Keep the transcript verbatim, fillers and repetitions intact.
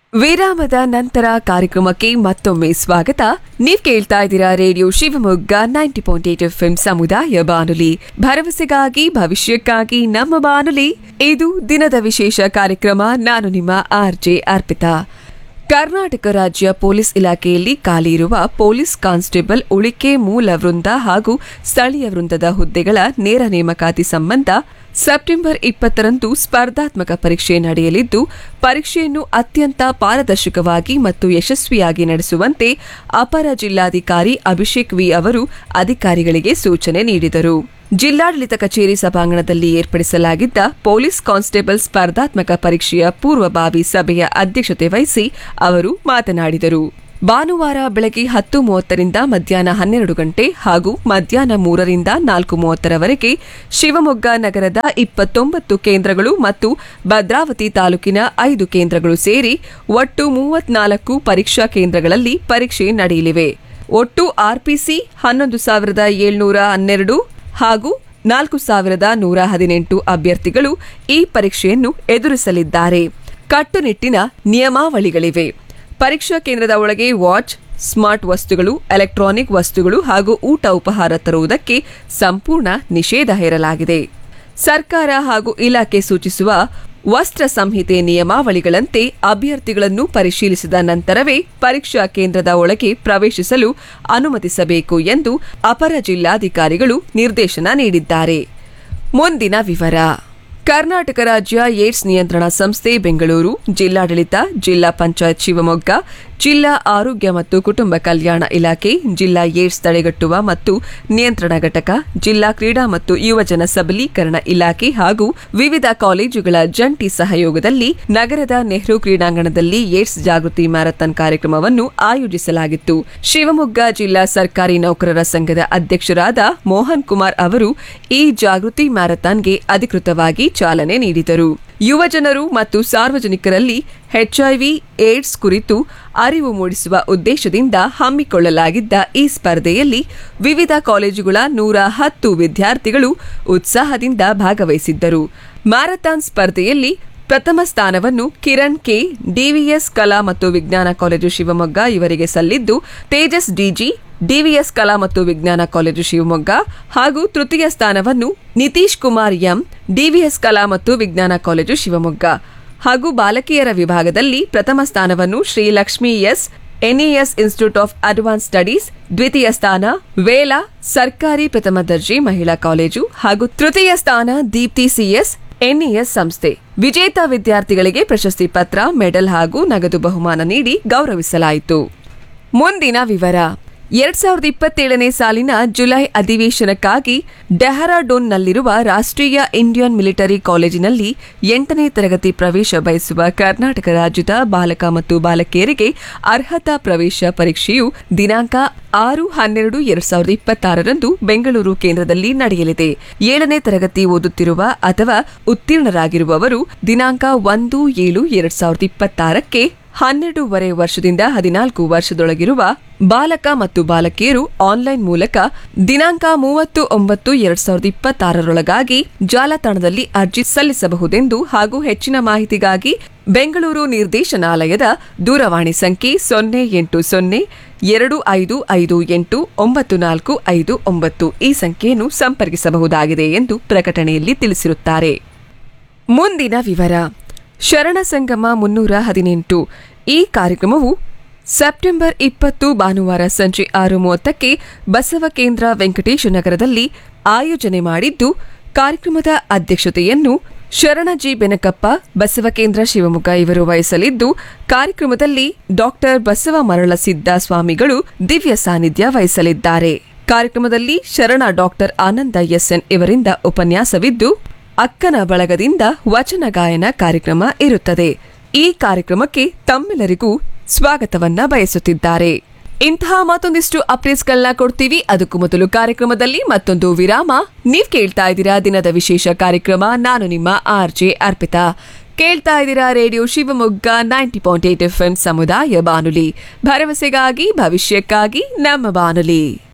ವಿರಾಮದ ನಂತರ ಕಾರ್ಯಕ್ರಮಕ್ಕೆ ಮತ್ತೊಮ್ಮೆ ಸ್ವಾಗತ. ನೀವ್ ಕೇಳ್ತಾ ಇದ್ದೀರಾ radio Shivamogga ninety point eight F M ಸಮುದಾಯ ಬಾನುಲಿ, ಭರವಸೆಗಾಗಿ ಭವಿಷ್ಯಕ್ಕಾಗಿ ನಮ್ಮ ಬಾನುಲಿ. ಇದು ದಿನದ ವಿಶೇಷ ಕಾರ್ಯಕ್ರಮ. ನಾನು ನಿಮ್ಮ ಆರ್ ಜೆ ಅರ್ಪಿತಾ. ಕರ್ನಾಟಕ ರಾಜ್ಯ ಪೊಲೀಸ್ ಇಲಾಖೆಯಲ್ಲಿ ಖಾಲಿ ಇರುವ ಪೊಲೀಸ್ ಕಾನ್ಸ್ಟೇಬಲ್ ಉಳಿಕೆ ಮೂಲ ವೃಂದ ಹಾಗೂ ಸ್ಥಳೀಯ ವೃಂದದ ಹುದ್ದೆಗಳ ನೇರ ನೇಮಕಾತಿ ಸಂಬಂಧ ಸೆಪ್ಟೆಂಬರ್ ಇಪ್ಪತ್ತರಂದು ಸ್ಪರ್ಧಾತ್ಮಕ ಪರೀಕ್ಷೆ ನಡೆಯಲಿದ್ದು, ಪರೀಕ್ಷೆಯನ್ನು ಅತ್ಯಂತ ಪಾರದರ್ಶಕವಾಗಿ ಮತ್ತು ಯಶಸ್ವಿಯಾಗಿ ನಡೆಸುವಂತೆ ಅಪರ ಜಿಲ್ಲಾಧಿಕಾರಿ ಅಭಿಷೇಕ್ ವಿ ಅವರು ಅಧಿಕಾರಿಗಳಿಗೆ ಸೂಚನೆ ನೀಡಿದರು. ಜಿಲ್ಲಾಡಳಿತ ಕಚೇರಿ ಸಭಾಂಗಣದಲ್ಲಿ ಏರ್ಪಡಿಸಲಾಗಿದ್ದ ಪೊಲೀಸ್ ಕಾನ್ಸ್ಟೇಬಲ್ ಸ್ಪರ್ಧಾತ್ಮಕ ಪರೀಕ್ಷೆಯ ಪೂರ್ವಭಾವಿ ಸಭೆಯ ಅಧ್ಯಕ್ಷತೆ ವಹಿಸಿ ಅವರು ಮಾತನಾಡಿದರು. ಭಾನುವಾರ ಬೆಳಗ್ಗೆ ಹತ್ತು ಮೂವತ್ತರಿಂದ ಮಧ್ಯಾಹ್ನ ಹನ್ನೆರಡು ಗಂಟೆ ಹಾಗೂ ಮಧ್ಯಾಹ್ನ ಮೂರರಿಂದ ನಾಲ್ಕು ಮೂವತ್ತರವರೆಗೆ ಶಿವಮೊಗ್ಗ ನಗರದ ಇಪ್ಪತ್ತೊಂಬತ್ತು ಕೇಂದ್ರಗಳು ಮತ್ತು ಭದ್ರಾವತಿ ತಾಲೂಕಿನ ಐದು ಕೇಂದ್ರಗಳು ಸೇರಿ ಒಟ್ಟು ಮೂವತ್ನಾಲ್ಕು ಪರೀಕ್ಷಾ ಕೇಂದ್ರಗಳಲ್ಲಿ ಪರೀಕ್ಷೆ ನಡೆಯಲಿವೆ. ಒಟ್ಟು ಆರ್ಪಿಸಿ ಹನ್ನೊಂದು ಸಾವಿರದ ಏಳ್ನೂರ ಹನ್ನೆರಡು ಹಾಗೂ ನಾಲ್ಕು ಸಾವಿರದ ನೂರ ಹದಿನೆಂಟು ಅಭ್ಯರ್ಥಿಗಳು ಈ ಪರೀಕ್ಷೆಯನ್ನು ಎದುರಿಸಲಿದ್ದಾರೆ. ಕಟ್ಟುನಿಟ್ಟಿನ ನಿಯಮಾವಳಿಗಳಿವೆ. ಪರೀಕ್ಷಾ ಕೇಂದ್ರದ ಒಳಗೆ ವಾಚ್, ಸ್ಮಾರ್ಟ್ ವಸ್ತುಗಳು, ಎಲೆಕ್ಟ್ರಾನಿಕ್ ವಸ್ತುಗಳು ಹಾಗೂ ಊಟ ಉಪಹಾರ ತರುವುದಕ್ಕೆ ಸಂಪೂರ್ಣ ನಿಷೇಧ ಹೇರಲಾಗಿದೆ. ಸರ್ಕಾರ ಹಾಗೂ ಇಲಾಖೆ ಸೂಚಿಸುವ ವಸ್ತ್ರ ಸಂಹಿತೆ ನಿಯಮಾವಳಿಗಳಂತೆ ಅಭ್ಯರ್ಥಿಗಳನ್ನು ಪರಿಶೀಲಿಸಿದ ನಂತರವೇ ಪರೀಕ್ಷಾ ಕೇಂದ್ರದ ಒಳಗೆ ಪ್ರವೇಶಿಸಲು ಅನುಮತಿಸಬೇಕು ಎಂದು ಅಪರ ಜಿಲ್ಲಾಧಿಕಾರಿಗಳು ನಿರ್ದೇಶನ ನೀಡಿದ್ದಾರೆ. ಮುಂದಿನ ವಿವರ. ಕರ್ನಾಟಕ ರಾಜ್ಯ ಏಡ್ಸ್ ನಿಯಂತ್ರಣ ಸಂಸ್ಥೆ ಬೆಂಗಳೂರು, ಜಿಲ್ಲಾಡಳಿತ, ಜಿಲ್ಲಾ ಪಂಚಾಯತ್ ಶಿವಮೊಗ್ಗ, ಜಿಲ್ಲಾ ಆರೋಗ್ಯ ಮತ್ತು ಕುಟುಂಬ ಕಲ್ಯಾಣ ಇಲಾಖೆ, ಜಿಲ್ಲಾ ಏಡ್ಸ್ ತಡೆಗಟ್ಟುವ ಮತ್ತು ನಿಯಂತ್ರಣ ಘಟಕ, ಜಿಲ್ಲಾ ಕ್ರೀಡಾ ಮತ್ತು ಯುವಜನ ಸಬಲೀಕರಣ ಇಲಾಖೆ ಹಾಗೂ ವಿವಿಧ ಕಾಲೇಜುಗಳ ಜಂಟಿ ಸಹಯೋಗದಲ್ಲಿ ನಗರದ ನೆಹರು ಕ್ರೀಡಾಂಗಣದಲ್ಲಿ ಏಡ್ಸ್ ಜಾಗೃತಿ ಮ್ಯಾರಥಾನ್ ಕಾರ್ಯಕ್ರಮವನ್ನು ಆಯೋಜಿಸಲಾಗಿತ್ತು. ಶಿವಮೊಗ್ಗ ಜಿಲ್ಲಾ ಸರ್ಕಾರಿ ನೌಕರರ ಸಂಘದ ಅಧ್ಯಕ್ಷರಾದ ಮೋಹನ್ ಕುಮಾರ್ ಅವರು ಈ ಜಾಗೃತಿ ಮ್ಯಾರಥಾನ್ಗೆ ಅಧಿಕೃತವಾಗಿ ಚಾಲನೆ ನೀಡಿದರು. ಯುವಜನರು ಮತ್ತು ಸಾರ್ವಜನಿಕರಲ್ಲಿ ಎಚ್ಐವಿ ಏಡ್ಸ್ ಕುರಿತು ಅರಿವು ಮೂಡಿಸುವ ಉದ್ದೇಶದಿಂದ ಹಮ್ಮಿಕೊಳ್ಳಲಾಗಿದ್ದ ಈ ಸ್ಪರ್ಧೆಯಲ್ಲಿ ವಿವಿಧ ಕಾಲೇಜುಗಳ ನೂರ ಹತ್ತು ವಿದ್ಯಾರ್ಥಿಗಳು ಉತ್ಸಾಹದಿಂದ ಭಾಗವಹಿಸಿದ್ದರು. ಮ್ಯಾರಥಾನ್ ಸ್ಪರ್ಧೆಯಲ್ಲಿ ಪ್ರಥಮ ಸ್ಥಾನವನ್ನು ಕಿರಣ್ ಕೆ, ಡಿವಿಎಸ್ ಕಲಾ ಮತ್ತು ವಿಜ್ಞಾನ ಕಾಲೇಜು ಶಿವಮೊಗ್ಗ ಇವರಿಗೆ ಸಲ್ಲಿದ್ದು, ತೇಜಸ್ ಡಿಜಿ, ಡಿವಿಎಸ್ ಕಲಾ ಮತ್ತು ವಿಜ್ಞಾನ ಕಾಲೇಜು ಶಿವಮೊಗ್ಗ ಹಾಗೂ ತೃತೀಯ ಸ್ಥಾನವನ್ನು ನಿತೀಶ್ ಕುಮಾರ್ ಎಂ, ಡಿವಿಎಸ್ ಕಲಾ ಮತ್ತು ವಿಜ್ಞಾನ ಕಾಲೇಜು ಶಿವಮೊಗ್ಗ ಹಾಗೂ ಬಾಲಕಿಯರ ವಿಭಾಗದಲ್ಲಿ ಪ್ರಥಮ ಸ್ಥಾನವನ್ನು Srilakshmi S, NES institute of advance studies, ದ್ವಿತೀಯ ಸ್ಥಾನ ವೇಲಾ ಸರ್ಕಾರಿ ಪ್ರಥಮ ದರ್ಜೆ ಮಹಿಳಾ ಕಾಲೇಜು ಹಾಗೂ ತೃತೀಯ ಸ್ಥಾನ ದೀಪ್ತಿ ಸಿಎಸ್, ಎನ್ಇಎಸ್ ಸಂಸ್ಥೆ. ವಿಜೇತ ವಿದ್ಯಾರ್ಥಿಗಳಿಗೆ ಪ್ರಶಸ್ತಿ ಪತ್ರ, ಮೆಡಲ್ ಹಾಗೂ ನಗದು ಬಹುಮಾನ ನೀಡಿ ಗೌರವಿಸಲಾಯಿತು. ಮುಂದಿನ ವಿವರ. ಎರಡ್ ಸಾವಿರದ ಇಪ್ಪತ್ತೇಳನೇ ಸಾಲಿನ ಜುಲೈ ಅಧಿವೇಶನಕ್ಕಾಗಿ ಡೆಹರಾಡೂನ್ನಲ್ಲಿರುವ ರಾಷ್ಟ್ರೀಯ ಇಂಡಿಯನ್ ಮಿಲಿಟರಿ ಕಾಲೇಜಿನಲ್ಲಿ ಎಂಟನೇ ತರಗತಿ ಪ್ರವೇಶ ಬಯಸುವ ಕರ್ನಾಟಕ ರಾಜ್ಯದ ಬಾಲಕ ಮತ್ತು ಬಾಲಕಿಯರಿಗೆ ಅರ್ಹತಾ ಪ್ರವೇಶ ಪರೀಕ್ಷೆಯು ದಿನಾಂಕ ಆರು ಹನ್ನೆರಡು ಎರಡ್ ಸಾವಿರದ ಇಪ್ಪತ್ತಾರರಂದು ಬೆಂಗಳೂರು ಕೇಂದ್ರದಲ್ಲಿ ನಡೆಯಲಿದೆ. ಏಳನೇ ತರಗತಿ ಓದುತ್ತಿರುವ ಅಥವಾ ಉತ್ತೀರ್ಣರಾಗಿರುವವರು ದಿನಾಂಕ ಒಂದು ಏಳು ಎರಡ್ ಸಾವಿರದ ಇಪ್ಪತ್ತಾರಕ್ಕೆ ಹನ್ನೆರಡೂವರೆ ವರ್ಷದಿಂದ ಹದಿನಾಲ್ಕು ವರ್ಷದೊಳಗಿರುವ ಬಾಲಕ ಮತ್ತು ಬಾಲಕಿಯರು ಆನ್ಲೈನ್ ಮೂಲಕ ದಿನಾಂಕ ಮೂವತ್ತು ಒಂಬತ್ತು ಎರಡ್ ಸಾವಿರದ ಇಪ್ಪತ್ತಾರರೊಳಗಾಗಿ ಜಾಲತಾಣದಲ್ಲಿ ಅರ್ಜಿ ಸಲ್ಲಿಸಬಹುದೆಂದು ಹಾಗೂ ಹೆಚ್ಚಿನ ಮಾಹಿತಿಗಾಗಿ ಬೆಂಗಳೂರು ನಿರ್ದೇಶನಾಲಯದ ದೂರವಾಣಿ ಸಂಖ್ಯೆ ಸೊನ್ನೆ ಎಂಟು ಸೊನ್ನೆ ಎರಡು ಐದು ಐದು ಎಂಟು ಒಂಬತ್ತು ನಾಲ್ಕು ಐದು ಒಂಬತ್ತು ಈ ಸಂಖ್ಯೆಯನ್ನು ಸಂಪರ್ಕಿಸಬಹುದಾಗಿದೆ ಎಂದು ಪ್ರಕಟಣೆಯಲ್ಲಿ ತಿಳಿಸಿರುತ್ತಾರೆ. ಮುಂದಿನ ವಿವರ. ಶರಣ ಸಂಗಮ ಮುನ್ನೂರ ಹದಿನೆಂಟು ಈ ಕಾರ್ಯಕ್ರಮವು ಸೆಪ್ಟೆಂಬರ್ ಇಪ್ಪತ್ತು ಭಾನುವಾರ ಸಂಜೆ ಆರು ಮೂವತ್ತಕ್ಕೆ ಬಸವ ಕೇಂದ್ರ ವೆಂಕಟೇಶ ನಗರದಲ್ಲಿ ಆಯೋಜನೆ ಮಾಡಿದ್ದು, ಕಾರ್ಯಕ್ರಮದ ಅಧ್ಯಕ್ಷತೆಯನ್ನು ಶರಣಜಿ ಬೆನಕಪ್ಪ, ಬಸವ ಕೇಂದ್ರ ಶಿವಮೊಗ್ಗ ಇವರು ವಹಿಸಲಿದ್ದು, ಕಾರ್ಯಕ್ರಮದಲ್ಲಿ ಡಾಕ್ಟರ್ ಬಸವ ಮರಳಸಿದ್ದ ಸ್ವಾಮಿಗಳು ದಿವ್ಯ ಸಾನ್ನಿಧ್ಯ ವಹಿಸಲಿದ್ದಾರೆ. ಕಾರ್ಯಕ್ರಮದಲ್ಲಿ ಶರಣ ಡಾಕ್ಟರ್ ಆನಂದ ಎಸ್ಎನ್ ಇವರಿಂದ ಉಪನ್ಯಾಸವಿದ್ದು, ಅಕ್ಕನ ಬಳಗದಿಂದ ವಚನ ಗಾಯನ ಕಾರ್ಯಕ್ರಮ ಇರುತ್ತದೆ. ಈ ಕಾರ್ಯಕ್ರಮಕ್ಕೆ ತಮ್ಮೆಲ್ಲರಿಗೂ ಸ್ವಾಗತವನ್ನ ಬಯಸುತ್ತಿದ್ದಾರೆ. ಇಂತಹ ಮತ್ತೊಂದಿಷ್ಟು ಅಪ್ಡೇಟ್ಸ್ಗಳನ್ನ ಕೊಡ್ತೀವಿ. ಅದಕ್ಕೂ ಮೊದಲು ಕಾರ್ಯಕ್ರಮದಲ್ಲಿ ಮತ್ತೊಂದು ವಿರಾಮ. ನೀವ್ ಕೇಳ್ತಾ ಇದ್ದೀರಾ ದಿನದ ವಿಶೇಷ ಕಾರ್ಯಕ್ರಮ. ನಾನು ನಿಮ್ಮ ಆರ್ ಜೆ ಅರ್ಪಿತಾ. ಕೇಳ್ತಾ ಇದ್ದೀರಾ radio Shivamogga ninety point eight F M ಸಮುದಾಯ ಬಾನುಲಿ, ಭರವಸೆಗಾಗಿ ಭವಿಷ್ಯಕ್ಕಾಗಿ ನಮ್ಮ ಬಾನುಲಿ.